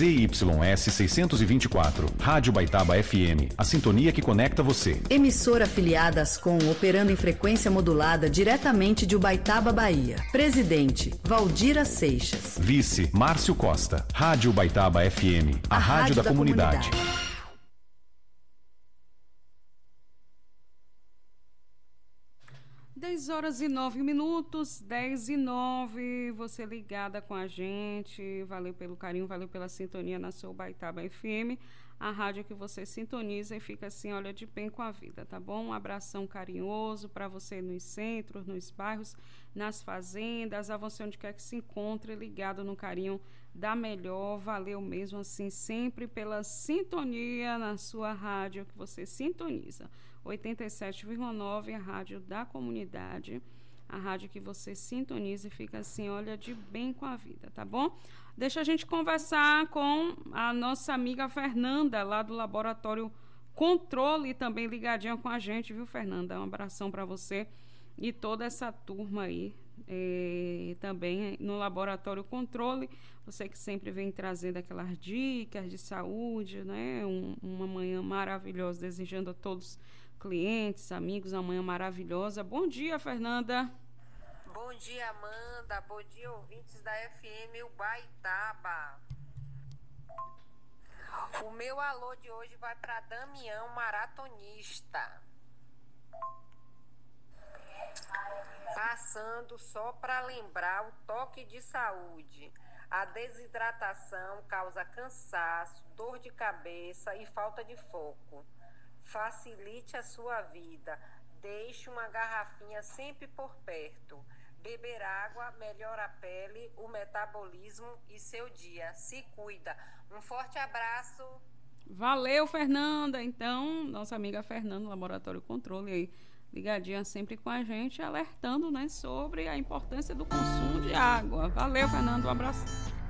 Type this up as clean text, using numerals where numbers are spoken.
ZYS 624, Rádio Baitaba FM, a sintonia que conecta você. Emissora afiliada à Ascom, operando em frequência modulada diretamente de Ubaitaba, Bahia. Presidente, Valdira Seixas. Vice, Márcio Costa. Rádio Baitaba FM, a rádio da comunidade. 10h09, 10h09, você ligada com a gente, valeu pelo carinho, valeu pela sintonia na sua Baitaba FM, a rádio que você sintoniza e fica assim, olha, de bem com a vida, tá bom? Um abração carinhoso para você nos centros, nos bairros, nas fazendas, a você onde quer que se encontre, ligado no carinho da melhor, valeu mesmo assim, sempre pela sintonia na sua rádio que você sintoniza. 87,9, a rádio da comunidade, a rádio que você sintoniza e fica assim, olha, de bem com a vida, tá bom? Deixa a gente conversar com a nossa amiga Fernanda, lá do Laboratório Controle, também ligadinha com a gente, viu, Fernanda? Um abração para você e toda essa turma aí, também no Laboratório Controle, você que sempre vem trazendo aquelas dicas de saúde, né? Uma manhã maravilhosa, desejando a todos clientes, amigos, uma manhã maravilhosa. Bom dia, Fernanda. Bom dia, Amanda. Bom dia, ouvintes da FM Ubaitaba. O meu alô de hoje vai para Damião, maratonista. Passando só para lembrar o toque de saúde. A desidratação causa cansaço, dor de cabeça e falta de foco. Facilite a sua vida. Deixe uma garrafinha sempre por perto. Beber água melhora a pele, o metabolismo e seu dia. Se cuida. Um forte abraço. Valeu, Fernanda. Então, nossa amiga Fernanda, Laboratório Controle aí, ligadinha sempre com a gente, alertando, né, sobre a importância do consumo de água. Valeu, Fernanda. Um abraço.